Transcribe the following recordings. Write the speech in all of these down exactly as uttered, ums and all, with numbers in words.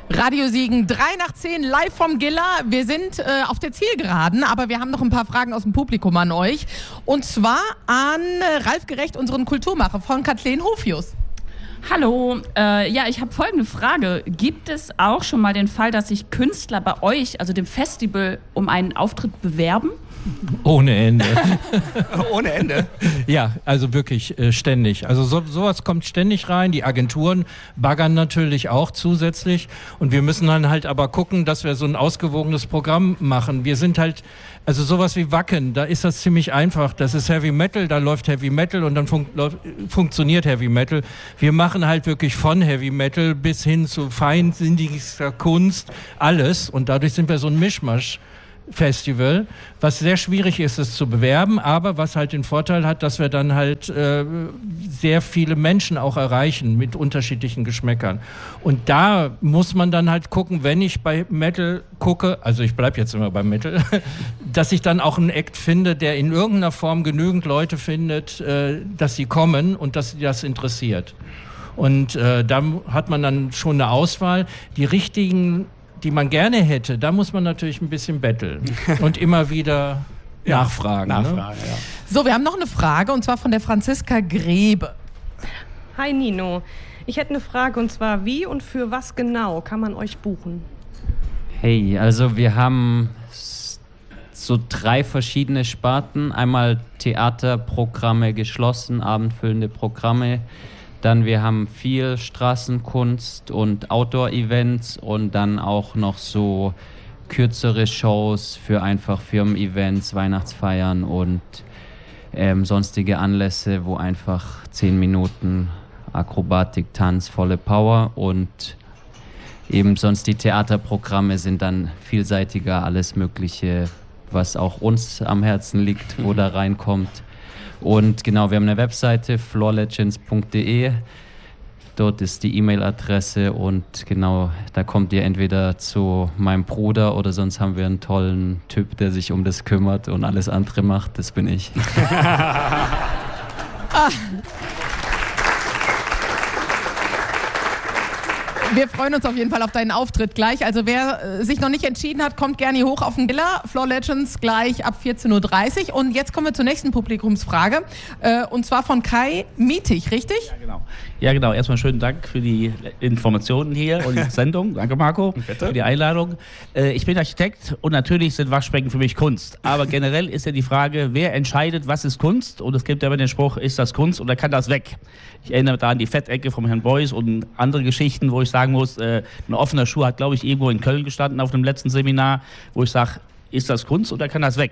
Radio Siegen, drei nach zehn, live vom Giller. Wir sind äh, auf der Zielgeraden, aber wir haben noch ein paar Fragen aus dem Publikum an euch. Und zwar an äh, Ralf Gerecht, unseren Kulturmacher von Kathleen Hofius. Hallo, äh, ja, ich habe folgende Frage. Gibt es auch schon mal den Fall, dass sich Künstler bei euch, also dem Festival, um einen Auftritt bewerben? Ohne Ende. Ohne Ende? Ja, also wirklich äh, ständig. Also so, sowas kommt ständig rein. Die Agenturen baggern natürlich auch zusätzlich. Und wir müssen dann halt aber gucken, dass wir so ein ausgewogenes Programm machen. Wir sind halt, also sowas wie Wacken, da ist das ziemlich einfach. Das ist Heavy Metal, da läuft Heavy Metal und dann fun- läuft, funktioniert Heavy Metal. Wir machen halt wirklich von Heavy Metal bis hin zu feinsinnigster Kunst alles. Und dadurch sind wir so ein Mischmasch. Festival, was sehr schwierig ist, es zu bewerben, aber was halt den Vorteil hat, dass wir dann halt äh, sehr viele Menschen auch erreichen mit unterschiedlichen Geschmäckern. Und da muss man dann halt gucken, wenn ich bei Metal gucke, also ich bleibe jetzt immer bei Metal, dass ich dann auch einen Act finde, der in irgendeiner Form genügend Leute findet, äh, dass sie kommen und dass sie das interessiert. Und äh, da hat man dann schon eine Auswahl. Die richtigen, die man gerne hätte, da muss man natürlich ein bisschen betteln und immer wieder ja, nachfragen. Nachfragen, ne? ja. So, wir haben noch eine Frage und zwar von der Franziska Grebe. Hi Nino, ich hätte eine Frage und zwar, wie und für was genau kann man euch buchen? Hey, also wir haben so drei verschiedene Sparten. Einmal Theaterprogramme geschlossen, abendfüllende Programme. Dann wir haben viel Straßenkunst und Outdoor-Events und dann auch noch so kürzere Shows für einfach Firmen-Events, Weihnachtsfeiern und ähm, sonstige Anlässe, wo einfach zehn Minuten Akrobatik, Tanz, volle Power und eben sonst die Theaterprogramme sind dann vielseitiger, alles Mögliche, was auch uns am Herzen liegt, wo da reinkommt. Und genau, wir haben eine Webseite, floorlegends punkt de. Dort ist die E-Mail-Adresse und genau, da kommt ihr entweder zu meinem Bruder oder sonst haben wir einen tollen Typ, der sich um das kümmert und alles andere macht. Das bin ich. Ah. Wir freuen uns auf jeden Fall auf deinen Auftritt gleich. Also wer äh, sich noch nicht entschieden hat, kommt gerne hier hoch auf den Giller. Floor Legends gleich ab vierzehn Uhr dreißig. Und jetzt kommen wir zur nächsten Publikumsfrage. Äh, und zwar von Kai Mietig, richtig? Ja, genau. Ja, genau. Erstmal schönen Dank für die Informationen hier und die Sendung. Danke, Marco, Bitte. für die Einladung. Äh, ich bin Architekt und natürlich sind Waschbecken für mich Kunst. Aber generell ist ja die Frage, wer entscheidet, was ist Kunst? Und es gibt ja immer den Spruch, ist das Kunst oder kann das weg? Ich erinnere da an die Fettecke vom Herrn Beuys und andere Geschichten, wo ich sagen muss, äh, ein offener Schuh hat, glaube ich, irgendwo in Köln gestanden auf dem letzten Seminar, wo ich sage, ist das Kunst oder kann das weg?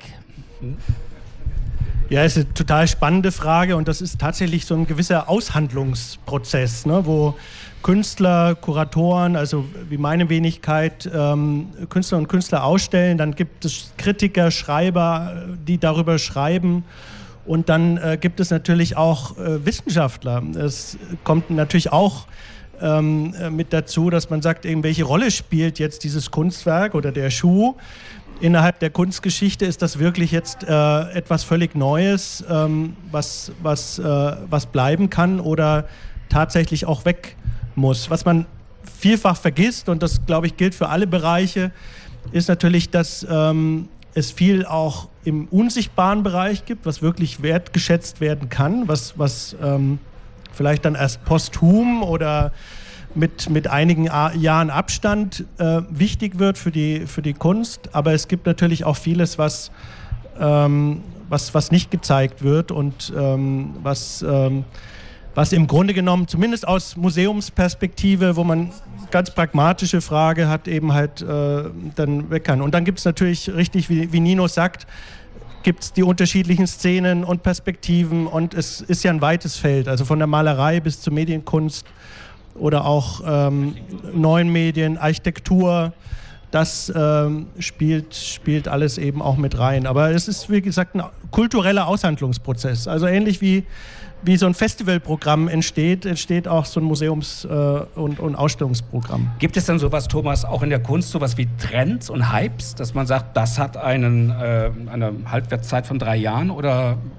Ja, ist eine total spannende Frage und das ist tatsächlich so ein gewisser Aushandlungsprozess, ne, wo Künstler, Kuratoren, also wie meine Wenigkeit, ähm, Künstler und Künstler ausstellen, dann gibt es Kritiker, Schreiber, die darüber schreiben. Und dann äh, gibt es natürlich auch äh, Wissenschaftler. Es kommt natürlich auch ähm, mit dazu, dass man sagt, eben, welche Rolle spielt jetzt dieses Kunstwerk oder der Schuh innerhalb der Kunstgeschichte? Ist das wirklich jetzt äh, etwas völlig Neues, ähm, was, was, äh, was bleiben kann oder tatsächlich auch weg muss? Was man vielfach vergisst, und das, glaube ich, gilt für alle Bereiche, ist natürlich, dass ähm, es viel auch im unsichtbaren Bereich gibt, was wirklich wertgeschätzt werden kann, was, was ähm, vielleicht dann erst posthum oder mit, mit einigen A- Jahren Abstand äh, wichtig wird für die, für die Kunst. Aber es gibt natürlich auch vieles, was, ähm, was, was nicht gezeigt wird und ähm, was, ähm, was im Grunde genommen, zumindest aus Museumsperspektive, wo man ganz pragmatische Frage hat, eben halt äh, dann weg kann. Und dann gibt es natürlich, richtig, wie, wie Nino sagt, gibt es die unterschiedlichen Szenen und Perspektiven und es ist ja ein weites Feld, also von der Malerei bis zur Medienkunst oder auch ähm, neuen Medien, Architektur, das ähm, spielt, spielt alles eben auch mit rein. Aber es ist, wie gesagt, ein kultureller Aushandlungsprozess, also ähnlich wie wie so ein Festivalprogramm entsteht, entsteht auch so ein Museums- äh, und, und Ausstellungsprogramm. Gibt es denn sowas, Thomas, auch in der Kunst, sowas wie Trends und Hypes, dass man sagt, das hat einen, äh, eine Halbwertszeit von drei Jahren oder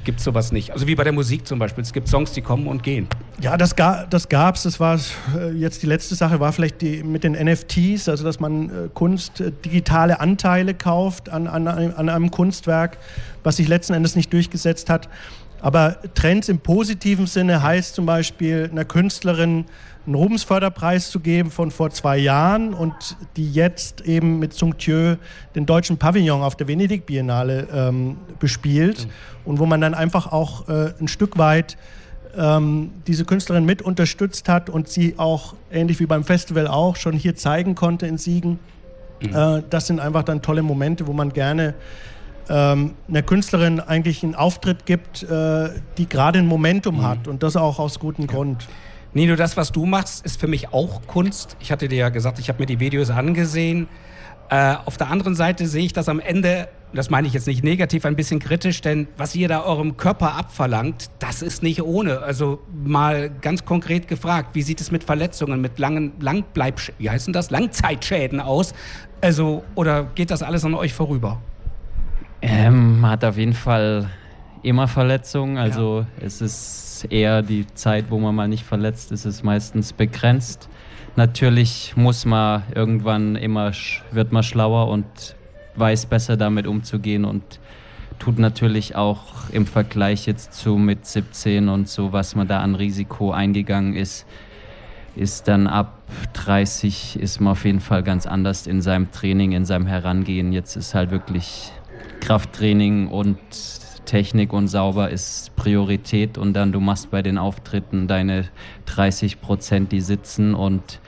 gibt es sowas nicht. Also wie bei der Musik zum Beispiel. Es gibt Songs, die kommen und gehen. Ja, das, ga, das gab's. Das war äh, jetzt die letzte Sache, war vielleicht die mit den N F Ts, also dass man äh, Kunst, äh, digitale Anteile kauft an, an, an einem Kunstwerk, was sich letzten Endes nicht durchgesetzt hat. Aber Trends im positiven Sinne heißt zum Beispiel einer Künstlerin einen Rubens-Förderpreis zu geben von vor zwei Jahren und die jetzt eben mit Sung Thieu den deutschen Pavillon auf der Venedig-Biennale ähm, bespielt mhm. und wo man dann einfach auch äh, ein Stück weit ähm, diese Künstlerin mit unterstützt hat und sie auch, ähnlich wie beim Festival auch, schon hier zeigen konnte in Siegen. Mhm. Äh, das sind einfach dann tolle Momente, wo man gerne ähm, einer Künstlerin eigentlich einen Auftritt gibt, äh, die gerade ein Momentum mhm. hat und das auch aus gutem ja. Grund. Nino, das, was du machst, ist für mich auch Kunst. Ich hatte dir ja gesagt, ich habe mir die Videos angesehen. Äh, auf der anderen Seite sehe ich das am Ende, das meine ich jetzt nicht negativ, ein bisschen kritisch, denn was ihr da eurem Körper abverlangt, das ist nicht ohne. Also mal ganz konkret gefragt, wie sieht es mit Verletzungen, mit langen Langbleib, wie heißen das, Langzeitschäden aus? Also, oder geht das alles an euch vorüber? Ähm, man hat auf jeden Fall immer Verletzungen, also ja. es ist eher die Zeit, wo man mal nicht verletzt ist, ist meistens begrenzt. Natürlich muss man irgendwann immer, wird man schlauer und weiß besser damit umzugehen und tut natürlich auch im Vergleich jetzt zu mit siebzehn und so, was man da an Risiko eingegangen ist, ist dann ab dreißig ist man auf jeden Fall ganz anders in seinem Training, in seinem Herangehen. Jetzt ist halt wirklich Krafttraining und Technik und sauber ist Priorität und dann du machst bei den Auftritten deine dreißig Prozent, die sitzen und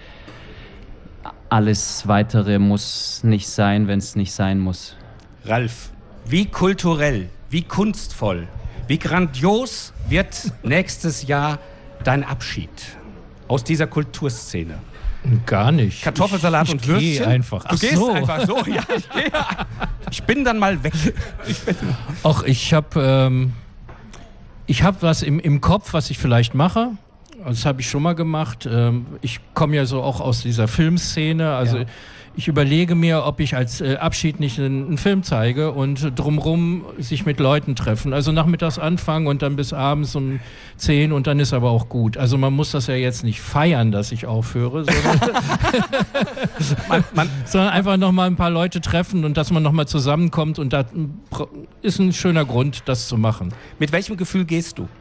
alles Weitere muss nicht sein, wenn es nicht sein muss. Ralf, wie kulturell, wie kunstvoll, wie grandios wird nächstes Jahr dein Abschied aus dieser Kulturszene? Gar nicht. Kartoffelsalat ich, und ich Würstchen? Geh einfach. Du Ach gehst so. einfach so? Ja, ich gehe. Ich bin dann mal weg. Ich bin Ach, ich habe ähm, ich hab was im, im Kopf, was ich vielleicht mache. Das habe ich schon mal gemacht. Ähm, ich komme ja so auch aus dieser Filmszene. Also ja. ich überlege mir, ob ich als äh, Abschied nicht einen, einen Film zeige und drumherum sich mit Leuten treffen. Also nachmittags anfangen und dann bis abends um zehn und dann ist aber auch gut. Also man muss das ja jetzt nicht feiern, dass ich aufhöre, sondern, man, man, sondern einfach nochmal ein paar Leute treffen und dass man nochmal zusammenkommt und das ist ein schöner Grund, das zu machen. Mit welchem Gefühl gehst du?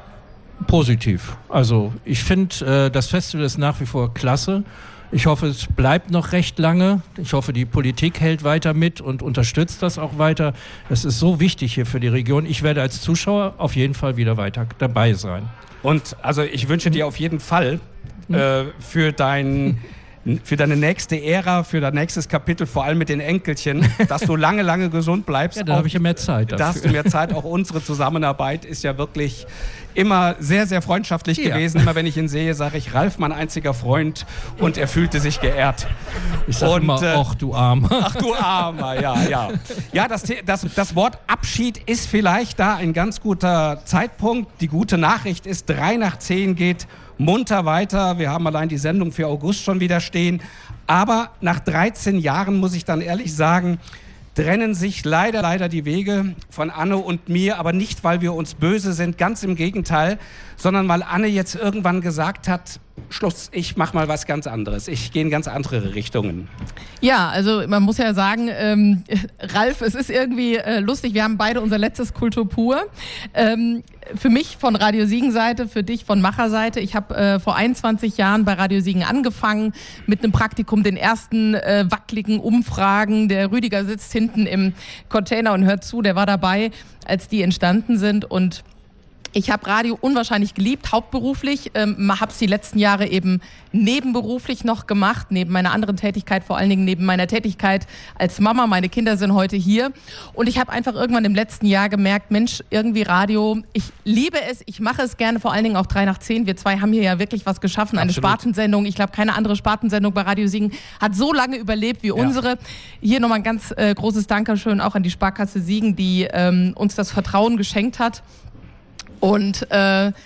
Positiv. Also ich finde, äh, das Festival ist nach wie vor klasse. Ich hoffe, es bleibt noch recht lange. Ich hoffe, die Politik hält weiter mit und unterstützt das auch weiter. Das ist so wichtig hier für die Region. Ich werde als Zuschauer auf jeden Fall wieder weiter dabei sein. Und also ich wünsche dir auf jeden Fall äh, für dein... für deine nächste Ära, für dein nächstes Kapitel, vor allem mit den Enkelchen, dass du lange, lange gesund bleibst. Ja, da habe ich ja mehr Zeit dafür. Da hast du mehr Zeit. Auch unsere Zusammenarbeit ist ja wirklich immer sehr, sehr freundschaftlich ja. gewesen. Immer wenn ich ihn sehe, sage ich, Ralf, mein einziger Freund. Und er fühlte sich geehrt. Ich sage immer, äh, ach du Armer. Ach du Armer, ja, ja. Ja, das, das, das Wort Abschied ist vielleicht da ein ganz guter Zeitpunkt. Die gute Nachricht ist, drei nach zehn geht munter weiter. Wir haben allein die Sendung für August schon wieder stehen. Aber nach dreizehn Jahren, muss ich dann ehrlich sagen, trennen sich leider, leider die Wege von Anne und mir. Aber nicht, weil wir uns böse sind, ganz im Gegenteil, sondern weil Anne jetzt irgendwann gesagt hat, Schluss, ich mach mal was ganz anderes. Ich gehe in ganz andere Richtungen. Ja, also man muss ja sagen, ähm, Ralf, es ist irgendwie äh, lustig, wir haben beide unser letztes Kultur pur. Ähm, für mich von Radio Siegen Seite, für dich von Macher Seite. Ich habe äh, vor einundzwanzig Jahren bei Radio Siegen angefangen mit einem Praktikum, den ersten äh, wackeligen Umfragen. Der Rüdiger sitzt hinten im Container und hört zu, der war dabei, als die entstanden sind und ich habe Radio unwahrscheinlich geliebt, hauptberuflich, ähm, habe es die letzten Jahre eben nebenberuflich noch gemacht, neben meiner anderen Tätigkeit, vor allen Dingen neben meiner Tätigkeit als Mama. Meine Kinder sind heute hier und ich habe einfach irgendwann im letzten Jahr gemerkt, Mensch, irgendwie Radio, ich liebe es, ich mache es gerne, vor allen Dingen auch drei nach zehn. Wir zwei haben hier ja wirklich was geschaffen, eine Absolut. Spartensendung. Ich glaube, keine andere Spartensendung bei Radio Siegen hat so lange überlebt wie ja. unsere. Hier nochmal ein ganz äh, großes Dankeschön auch an die Sparkasse Siegen, die ähm, uns das Vertrauen geschenkt hat. Und äh,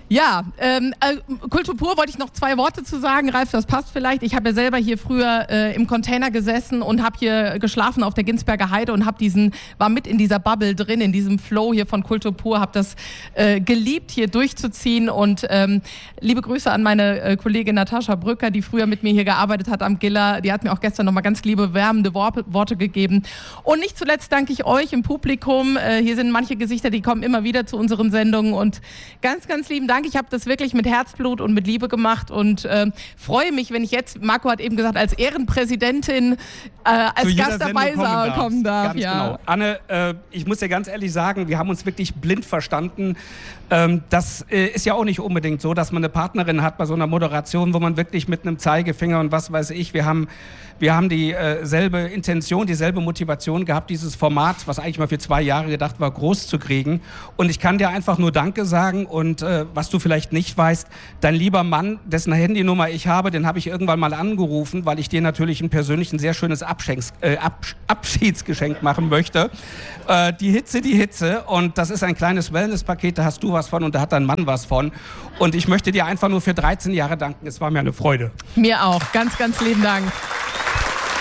Ja, ähm, äh, Kultur pur wollte ich noch zwei Worte zu sagen. Ralf, das passt vielleicht. Ich habe ja selber hier früher äh, im Container gesessen und habe hier geschlafen auf der Ginsberger Heide und habe diesen, war mit in dieser Bubble drin, in diesem Flow hier von Kultur pur, habe das äh, geliebt, hier durchzuziehen. Und ähm, liebe Grüße an meine äh, Kollegin Natascha Brücker, die früher mit mir hier gearbeitet hat am Giller. Die hat mir auch gestern nochmal ganz liebe, wärmende Wor- Worte gegeben. Und nicht zuletzt danke ich euch im Publikum. Äh, hier sind manche Gesichter, die kommen immer wieder zu unseren Sendungen. Und ganz, ganz lieben Dank. Ich habe das wirklich mit Herzblut und mit Liebe gemacht und äh, freue mich, wenn ich jetzt, Marco hat eben gesagt, als Ehrenpräsidentin äh, als Gast dabei kommen, kommen darf. Ganz ja. genau. Anne, äh, ich muss dir ganz ehrlich sagen, wir haben uns wirklich blind verstanden. Ähm, das äh, ist ja auch nicht unbedingt so, dass man eine Partnerin hat bei so einer Moderation, wo man wirklich mit einem Zeigefinger und was weiß ich, wir haben Wir haben dieselbe äh, Intention, dieselbe Motivation gehabt, dieses Format, was eigentlich mal für zwei Jahre gedacht war, groß zu kriegen. Und ich kann dir einfach nur Danke sagen. Und äh, was du vielleicht nicht weißt, dein lieber Mann, dessen Handynummer ich habe, den habe ich irgendwann mal angerufen, weil ich dir natürlich ein persönlich ein sehr schönes Abschenks, äh, Absch- Abschiedsgeschenk machen möchte. Äh, die Hitze, die Hitze. Und das ist ein kleines Wellness-Paket, da hast du was von und da hat dein Mann was von. Und ich möchte dir einfach nur für dreizehn Jahre danken. Es war mir eine Freude. Mir auch. Ganz, ganz lieben Dank.